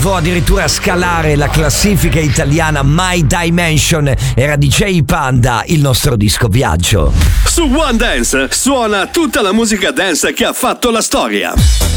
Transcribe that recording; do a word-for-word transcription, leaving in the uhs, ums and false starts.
arrivò addirittura a scalare la classifica italiana My Dimension. Era D J Panda, il nostro disco viaggio. Su One Dance suona tutta la musica dance che ha fatto la storia.